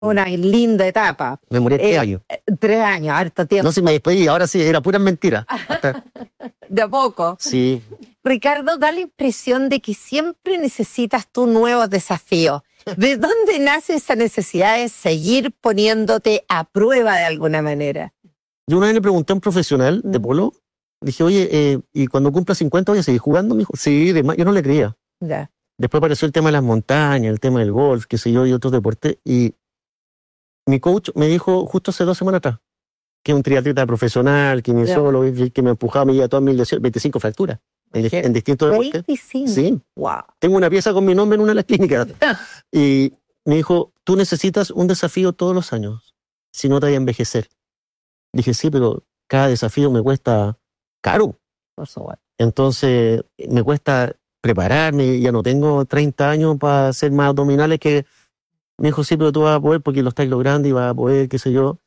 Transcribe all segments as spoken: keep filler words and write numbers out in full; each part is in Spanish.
Una linda etapa. Me morí tres Eh, años. Tres años, harto tiempo. No, si me despedí, ahora sí, era pura mentira. Hasta- De a poco. Sí. Ricardo, da la impresión de que siempre necesitas tú nuevos desafíos. ¿De dónde nace esa necesidad de seguir poniéndote a prueba de alguna manera? Yo una vez le pregunté a un profesional de Mm. polo, dije, oye, eh, ¿y cuando cumpla cincuenta voy a seguir jugando? Me dijo, sí, de más. Yo no le creía. Ya. Después apareció el tema de las montañas, el tema del golf, qué sé yo, y otros deportes. Y mi coach me dijo justo hace dos semanas atrás que un triatleta profesional, kinesiólogo, que me empujaba, me lleva todas mis lesiones, veinticinco fracturas en, ¿Qué? en distintos deportes. veinticinco. Sí. Wow. Tengo una pieza con mi nombre en una de las clínicas. Y me dijo, tú necesitas un desafío todos los años, si no te vas a envejecer. Dije, sí, pero cada desafío me cuesta caro. Por supuesto. Entonces, me cuesta prepararme, ya no tengo treinta años para hacer más abdominales que... Me dijo, sí, pero tú vas a poder porque lo estás logrando y vas a poder, qué sé yo.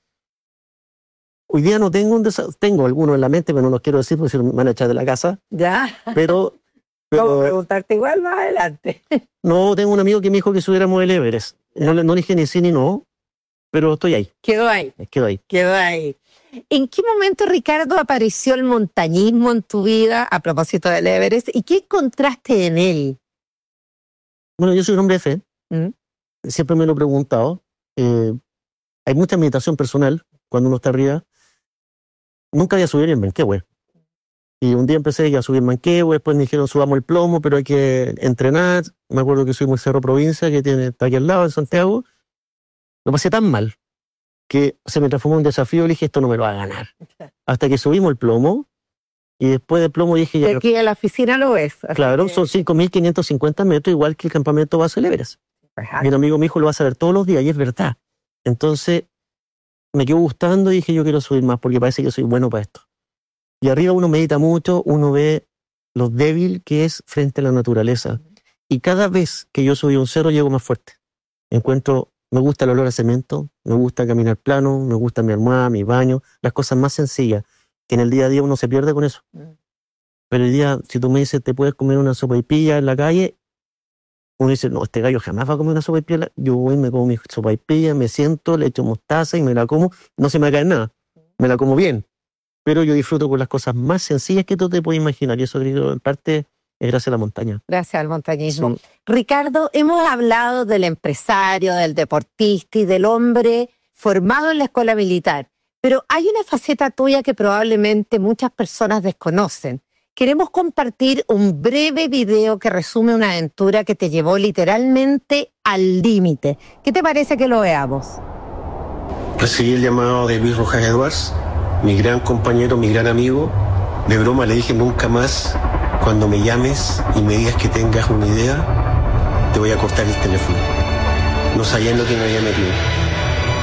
Hoy día no tengo un desafío, tengo algunos en la mente, pero no los quiero decir porque si no me van a echar de la casa. Ya. Pero, Vamos a pero preguntarte igual más adelante. no, tengo un amigo que me dijo que subiéramos el Everest. No, le- no le dije ni sí ni no, pero estoy ahí, Quedó ahí. quedo ahí. Quedó ahí. ¿En qué momento, Ricardo, apareció el montañismo en tu vida a propósito del Everest? ¿Y qué encontraste en él? Bueno, yo soy un hombre de fe, ¿Mm? siempre me lo he preguntado. Eh, hay mucha meditación personal cuando uno está arriba. Nunca había subido en Manquehue. Y un día empecé a subir Manquehue, después me dijeron subamos el plomo, pero hay que entrenar. Me acuerdo que subimos el Cerro Provincia, que tiene, está aquí al lado, en Santiago. Lo pasé tan mal que se me transformó en un desafío y dije, esto no me lo va a ganar. Hasta que subimos el plomo, y después del plomo dije, De ya, aquí a la oficina lo ves. así claro, que- son cinco mil quinientos cincuenta metros, igual que el campamento base del Everest. Ajá. Mi amigo me dijo, lo vas a ver todos los días, y es verdad. Entonces, me quedó gustando y dije, yo quiero subir más, porque parece que soy bueno para esto. Y arriba uno medita mucho, uno ve lo débil que es frente a la naturaleza. Y cada vez que yo subí un cerro, llego más fuerte. Encuentro, me gusta el olor a cemento, me gusta caminar plano, me gusta mi almohada, mi baño, las cosas más sencillas, que en el día a día uno se pierde con eso. Mm. Pero el día, si tú me dices, te puedes comer una sopaipilla en la calle, uno dice, no, este gallo jamás va a comer una sopaipilla. Yo voy, me como mi sopaipilla, me siento, le echo mostaza y me la como. No se me cae nada, me la como bien. Pero yo disfruto con las cosas más sencillas que tú te puedes imaginar. Y eso, creo, en parte, es gracias a la montaña. Gracias al montañismo. Sí. Ricardo, hemos hablado del empresario, del deportista y del hombre formado en la escuela militar, pero hay una faceta tuya que probablemente muchas personas desconocen. Queremos compartir un breve video que resume una aventura que te llevó literalmente al límite. ¿Qué te parece que lo veamos? Recibí el llamado de Luis Rojas Edwards, mi gran compañero, mi gran amigo. De broma le dije, nunca más, cuando me llames y me digas que tengas una idea, te voy a cortar el teléfono. No sabía en lo que me había metido.